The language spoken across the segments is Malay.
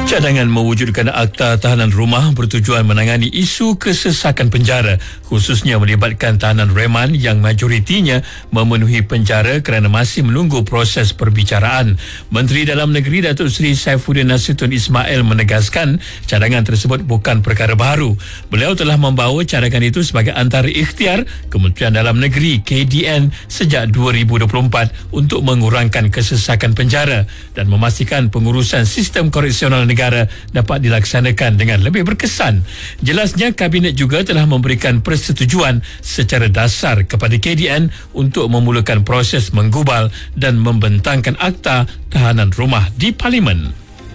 Cadangan mewujudkan Akta Tahanan Rumah bertujuan menangani isu kesesakan penjara, khususnya melibatkan tahanan reman yang majoritinya memenuhi penjara kerana masih menunggu proses perbicaraan. Menteri Dalam Negeri Datuk Seri Saifuddin Nasution Ismail menegaskan cadangan tersebut bukan perkara baru. Beliau telah membawa cadangan itu sebagai antara ikhtiar Kementerian Dalam Negeri KDN sejak 2024 untuk mengurangkan kesesakan penjara dan memastikan pengurusan sistem koreksional negara dapat dilaksanakan dengan lebih berkesan. Jelasnya, Kabinet juga telah memberikan persetujuan secara dasar kepada KDN untuk memulakan proses menggubal dan membentangkan Akta Tahanan Rumah di Parlimen.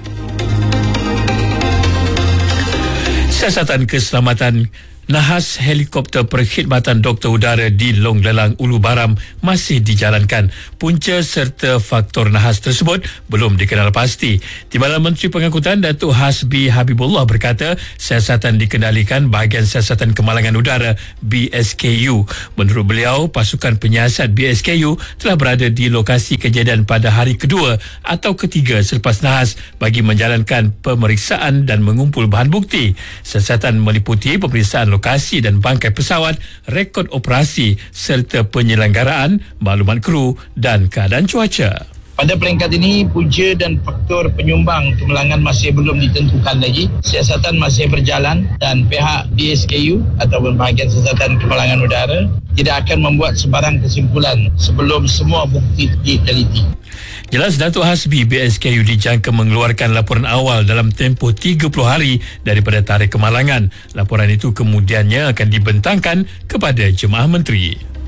Siasatan keselamatan nahas helikopter perkhidmatan doktor udara di Long Lelang Ulu Baram masih dijalankan. Punca serta faktor nahas tersebut belum dikenal pasti. Timbalan Menteri Pengangkutan Datuk Hasbi Habibullah berkata siasatan dikendalikan bahagian siasatan kemalangan udara BSKU. Menurut beliau, pasukan penyiasat BSKU telah berada di lokasi kejadian pada hari kedua atau ketiga selepas nahas bagi menjalankan pemeriksaan dan mengumpul bahan bukti. Siasatan meliputi pemeriksaan lokasi dan bangkai pesawat, rekod operasi serta penyelenggaraan, maklumat kru dan keadaan cuaca. Pada peringkat ini, punca dan faktor penyumbang kemalangan masih belum ditentukan lagi. Siasatan masih berjalan dan pihak BSKU ataupun bahagian siasatan kemalangan udara tidak akan membuat sebarang kesimpulan sebelum semua bukti diteliti. Jelas Datuk Hasbi, BSKU dijangka mengeluarkan laporan awal dalam tempoh 30 hari daripada tarikh kemalangan. Laporan itu kemudiannya akan dibentangkan kepada Jemaah Menteri.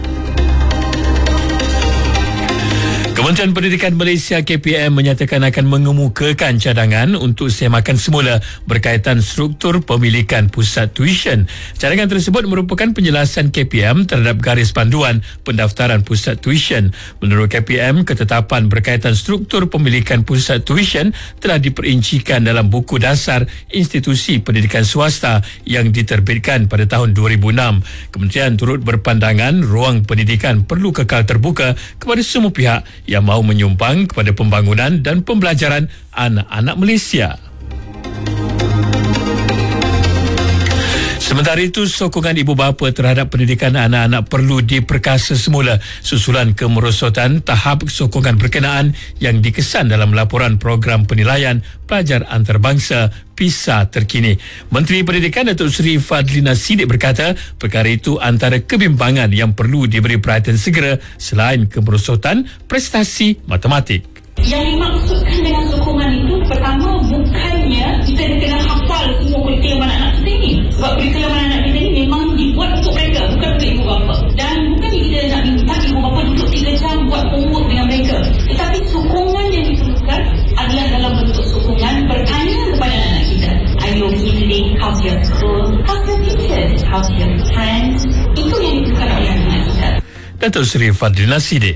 Kementerian Pendidikan Malaysia KPM menyatakan akan mengemukakan cadangan untuk semakan semula berkaitan struktur pemilikan pusat tuition. Cadangan tersebut merupakan penjelasan KPM terhadap garis panduan pendaftaran pusat tuition. Menurut KPM, ketetapan berkaitan struktur pemilikan pusat tuition telah diperincikan dalam buku dasar institusi pendidikan swasta yang diterbitkan pada tahun 2006. Kementerian turut berpandangan ruang pendidikan perlu kekal terbuka kepada semua pihak yang mahu menyumbang kepada pembangunan dan pembelajaran anak-anak Malaysia. Sementara itu, sokongan ibu bapa terhadap pendidikan anak-anak perlu diperkasa semula susulan kemerosotan tahap sokongan berkenaan yang dikesan dalam laporan program penilaian pelajar antarabangsa PISA terkini. Menteri Pendidikan Datuk Seri Fadlina Siddiq berkata perkara itu antara kebimbangan yang perlu diberi perhatian segera selain kemerosotan prestasi matematik. Yang dimaksudkan dengan sokongan itu, pertama, bukannya kita kena hafal semua kurikulum anak-anak kita ini. Sebab kurikulum anak-anak kita ini memang dibuat untuk mereka, bukan untuk ibu bapa. Dan bukan kita nak minta ibu bapa duduk 3 jam buat homework dengan mereka. Tetapi sokongan yang diperlukan adalah dalam bentuk sokongan bertanya kepada anak kita. Are you okay today? How's your school? How's your teachers? How's your friends? Itu yang diperlukan oleh anak kita. Datuk Seri Fadlina Siddiq.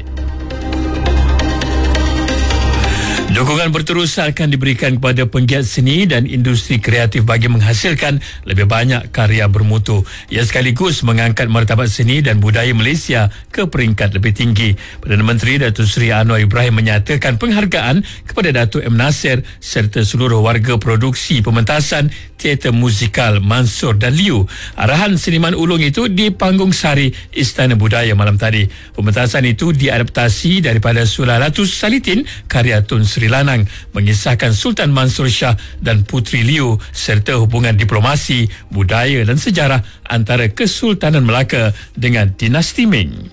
Dukungan berterus akan diberikan kepada penggiat seni dan industri kreatif bagi menghasilkan lebih banyak karya bermutu. Ia sekaligus mengangkat martabat seni dan budaya Malaysia ke peringkat lebih tinggi. Perdana Menteri Datuk Seri Anwar Ibrahim menyatakan penghargaan kepada Datuk M. Nasir serta seluruh warga produksi pementasan teater musikal Mansur dan Liu. Arahan seniman ulung itu di panggung sari Istana Budaya malam tadi. Pementasan itu diadaptasi daripada Sulalatus Salitin karya Tun Sri Lanang, mengisahkan Sultan Mansur Shah dan Puteri Liu serta hubungan diplomasi, budaya dan sejarah antara Kesultanan Melaka dengan dinasti Ming.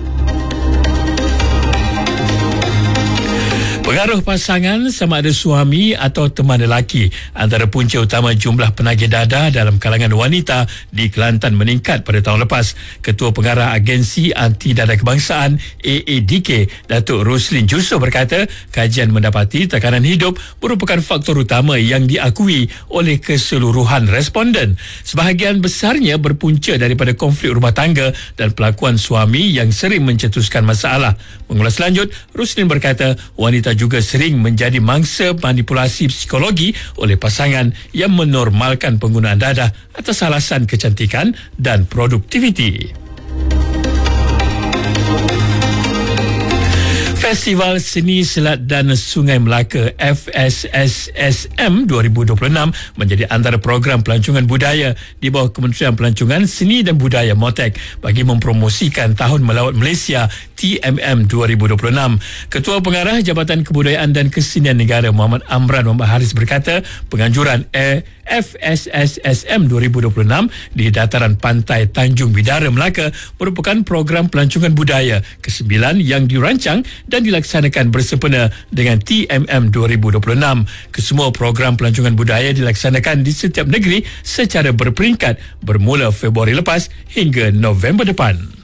Pengaruh pasangan sama ada suami atau teman lelaki antara punca utama jumlah penagih dadah dalam kalangan wanita di Kelantan meningkat pada tahun lepas. Ketua Pengarah Agensi Anti Dadah Kebangsaan AADK, Datuk Roslin Jusof berkata kajian mendapati tekanan hidup merupakan faktor utama yang diakui oleh keseluruhan responden. Sebahagian besarnya berpunca daripada konflik rumah tangga dan pelakuan suami yang sering mencetuskan masalah. Mengulas lanjut, Roslin berkata wanita juga sering menjadi mangsa manipulasi psikologi oleh pasangan yang menormalkan penggunaan dadah atas alasan kecantikan dan produktiviti. Festival Seni Selat dan Sungai Melaka FSSSM 2026 menjadi antara program pelancongan budaya di bawah Kementerian Pelancongan Seni dan Budaya MOTEK bagi mempromosikan Tahun Melawat Malaysia TMM 2026. Ketua Pengarah Jabatan Kebudayaan dan Kesenian Negara Muhammad Amran Muhammad Haris berkata penganjuran FSSSM 2026 di dataran pantai Tanjung Bidara Melaka merupakan program pelancongan budaya ke-9 yang dirancang dan dilaksanakan bersempena dengan TMM 2026. Kesemua program pelancongan budaya dilaksanakan di setiap negeri secara berperingkat bermula Februari lepas hingga November depan.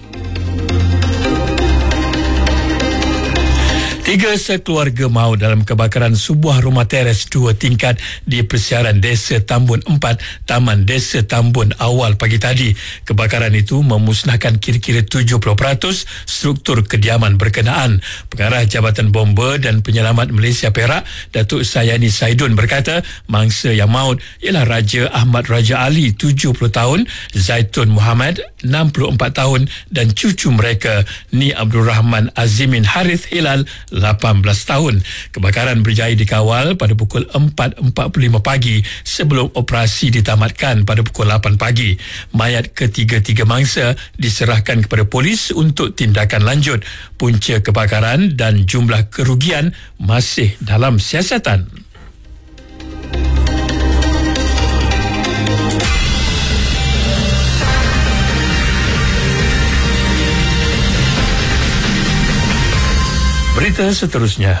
3 sekeluarga maut dalam kebakaran sebuah rumah teres 2 tingkat di persiaran Desa Tambun 4, Taman Desa Tambun awal pagi tadi. Kebakaran itu memusnahkan kira-kira 70% struktur kediaman berkenaan. Pengarah Jabatan Bomba dan Penyelamat Malaysia Perak, Datuk Sayani Saidun berkata mangsa yang maut ialah Raja Ahmad Raja Ali 70 tahun, Zaitun Muhammad 64 tahun dan cucu mereka Ni Abdul Rahman Azimin Harith Hilal 18 tahun. Kebakaran berjaya dikawal pada pukul 4.45 pagi sebelum operasi ditamatkan pada pukul 8 pagi. Mayat ketiga-tiga mangsa diserahkan kepada polis untuk tindakan lanjut. Punca kebakaran dan jumlah kerugian masih dalam siasatan. Berita seterusnya.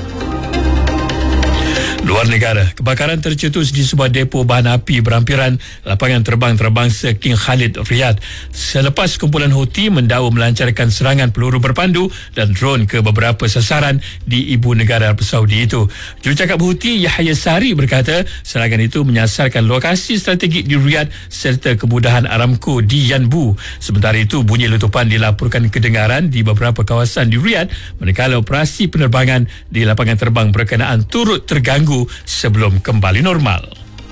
Luar negara, kebakaran tercetus di sebuah depo bahan api berhampiran lapangan terbang terbangsa King Khalid, Riyadh selepas kumpulan Houthi mendakwa melancarkan serangan peluru berpandu dan drone ke beberapa sasaran di ibu negara Arab Saudi itu. Jurucakap Houthi Yahya Sari berkata serangan itu menyasarkan lokasi strategik di Riyadh serta kemudahan Aramco di Yanbu. Sementara itu, bunyi letupan dilaporkan kedengaran di beberapa kawasan di Riyadh manakala operasi penerbangan di lapangan terbang berkenaan turut terganggu sebelum kembali normal.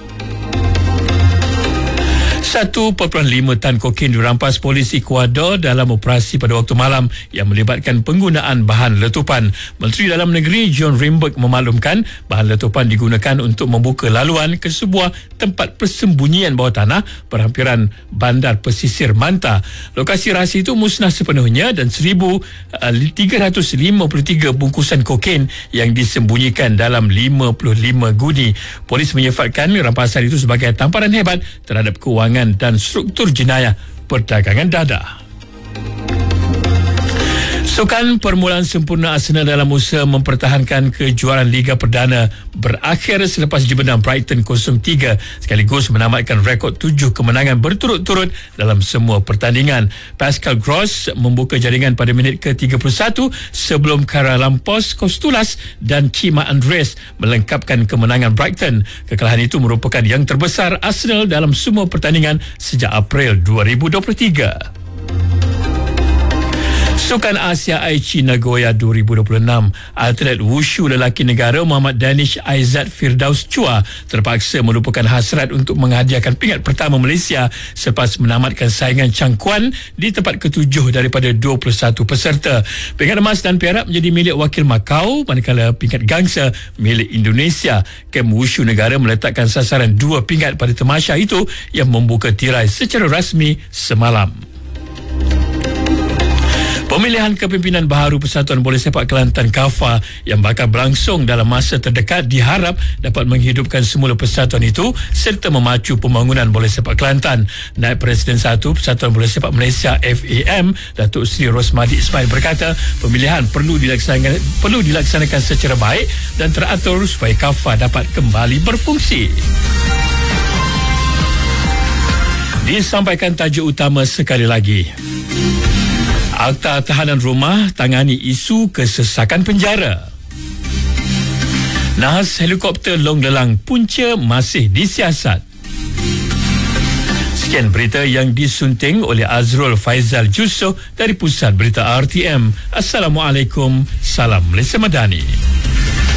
1.5 tan kokain dirampas polis Ecuador dalam operasi pada waktu malam yang melibatkan penggunaan bahan letupan. Menteri Dalam Negeri John Rimberg memaklumkan bahan letupan digunakan untuk membuka laluan ke sebuah tempat persembunyian bawah tanah berhampiran bandar pesisir Manta. Lokasi rahsia itu musnah sepenuhnya dan 1,353 bungkusan kokain yang disembunyikan dalam 55 guni. Polis menyifatkan rampasan itu sebagai tamparan hebat terhadap kewangan dan struktur jenayah perdagangan dadah. Sukan permulaan sempurna Arsenal dalam usaha mempertahankan kejuaraan Liga Perdana berakhir selepas dibenam Brighton 0-3 sekaligus menamatkan rekod 7 kemenangan berturut-turut dalam semua pertandingan. Pascal Gross membuka jaringan pada minit ke-31 sebelum Karalampos Kostulas dan Kima Andres melengkapkan kemenangan Brighton. Kekalahan itu merupakan yang terbesar Arsenal dalam semua pertandingan sejak April 2023. Sukan Asia Aichi Nagoya 2026, atlet wushu lelaki negara Muhammad Danish Aizat Firdaus Chua terpaksa melupakan hasrat untuk menghadiahkan peringkat pertama Malaysia selepas menamatkan saingan cangkuan di tempat ke-7 daripada 21 peserta. Peringkat emas dan perak menjadi milik wakil Macau manakala peringkat gangsa milik Indonesia. Kem wushu negara meletakkan sasaran 2 peringkat pada tamasya itu yang membuka tirai secara rasmi semalam. Pemilihan kepimpinan baharu Persatuan Bola Sepak Kelantan KAFA yang bakal berlangsung dalam masa terdekat diharap dapat menghidupkan semula persatuan itu serta memacu pembangunan bola sepak Kelantan. Naib Presiden 1 Persatuan Bola Sepak Malaysia FAM, Datuk Seri Rosmadi Ismail berkata pemilihan perlu dilaksanakan secara baik dan teratur supaya KAFA dapat kembali berfungsi. Disampaikan tajuk utama sekali lagi. Akta Tahanan Rumah tangani isu kesesakan penjara. Nahas helikopter Long Lelang punca masih disiasat. Sekian berita yang disunting oleh Azrul Faizal Jusoh dari Pusat Berita RTM. Assalamualaikum. Salam Malaysia Madani.